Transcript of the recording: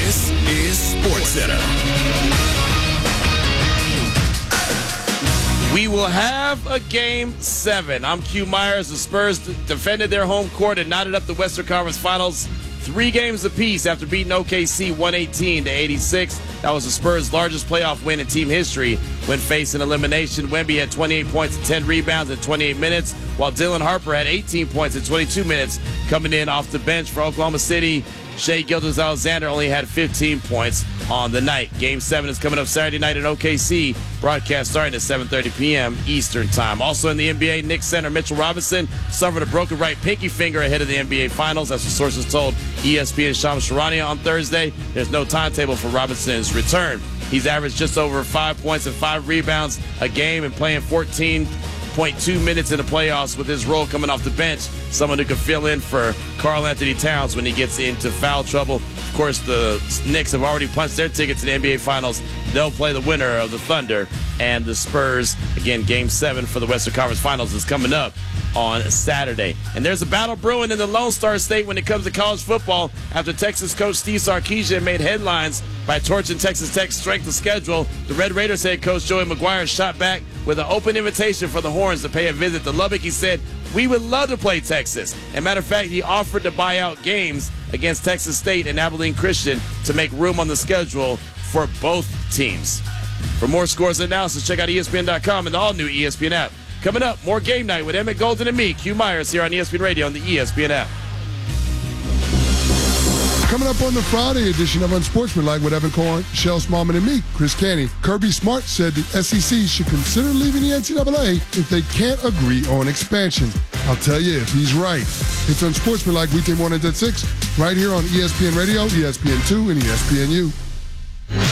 This is SportsCenter. We will have a Game 7. I'm Q Myers. The Spurs defended their home court and knotted up the Western Conference Finals 3 games apiece after beating OKC 118-86. That was the Spurs' largest playoff win in team history when facing elimination. Wemby had 28 points and 10 rebounds in 28 minutes, while Dylan Harper had 18 points in 22 minutes coming in off the bench for Oklahoma City. Shai Gilgeous-Alexander only had 15 points on the night. Game 7 is coming up Saturday night in OKC. Broadcast starting at 7:30 p.m. Eastern Time. Also in the NBA, Knicks center Mitchell Robinson suffered a broken right pinky finger ahead of the NBA Finals. That's what sources told ESPN's Shams Charania on Thursday. There's no timetable for Robinson's return. He's averaged just over 5 points and 5 rebounds a game and playing 14.2 minutes in the playoffs with his role coming off the bench. Someone who could fill in for Karl Anthony Towns when he gets into foul trouble. Of course, the Knicks have already punched their ticket to the NBA Finals. They'll play the winner of the Thunder and the Spurs. Again, Game 7 for the Western Conference Finals is coming up on Saturday. And there's a battle brewing in the Lone Star State when it comes to college football after Texas coach Steve Sarkisian made headlines by torching Texas Tech's strength of schedule. The Red Raiders head coach Joey McGuire shot back with an open invitation for the Horns to pay a visit to Lubbock. He said, "We would love to play Texas." As a matter of fact, he offered to buy out games against Texas State and Abilene Christian to make room on the schedule for both teams. For more scores and analysis, check out ESPN.com and the all-new ESPN app. Coming up, more Game Night with Emmett Golden and me, Q Myers, here on ESPN Radio and the ESPN app. Coming up on the Friday edition of Unsportsmanlike with Evan Cohen, Shel Smallman, and me, Chris Canty. Kirby Smart said the SEC should consider leaving the NCAA if they can't agree on expansion. I'll tell you if he's right. It's Unsportsmanlike weekday mornings at 6, right here on ESPN Radio, ESPN2, and ESPNU.